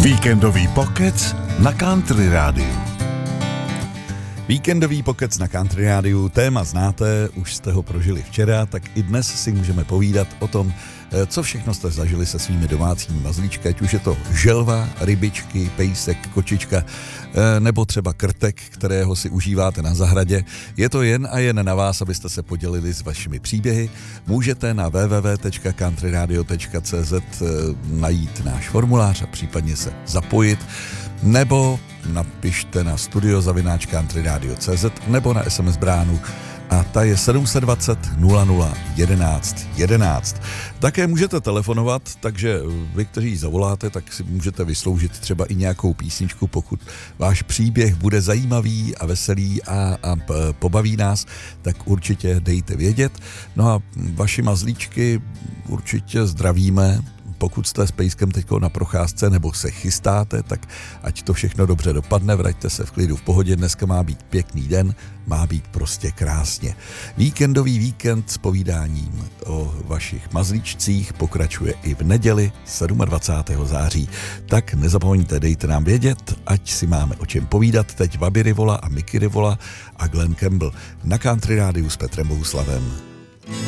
Víkendový pokec na Country Rádiu. Víkendový pokec na Country Rádiu, téma znáte, už jste ho prožili včera, tak i dnes si můžeme povídat o tom, co všechno jste zažili se svými domácími mazlíčky, ať už je to želva, rybičky, pejsek, kočička, nebo třeba krtek, kterého si užíváte na zahradě. Je to jen a jen na vás, abyste se podělili s vašimi příběhy. Můžete na www.countryradio.cz najít náš formulář a případně se zapojit, nebo napište na studio@countryradio.cz nebo na SMS bránu a ta je 720 00 11 11. Také můžete telefonovat, takže vy, kteří zavoláte, tak si můžete vysloužit třeba i nějakou písničku, pokud váš příběh bude zajímavý a veselý a pobaví nás, tak určitě dejte vědět. No a vaši mazlíčky určitě zdravíme. Pokud jste s pejskem teďko na procházce nebo se chystáte, tak ať to všechno dobře dopadne, vraťte se v klidu, v pohodě, dneska má být pěkný den, má být prostě krásně. Víkendový víkend s povídáním o vašich mazlíčcích pokračuje i v neděli 27. září. Tak nezapomeňte, dejte nám vědět, ať si máme o čem povídat. Teď Bobby Rivola a Mickey Rivola a Glenn Campbell na Country Rádiu s Petrem Bohuslavem.